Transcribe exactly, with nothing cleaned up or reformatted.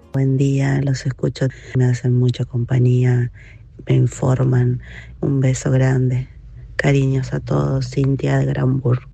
Buen día, los escucho, me hacen mucha compañía, me informan. Un beso grande. Cariños a todos, Cintia de Granburg.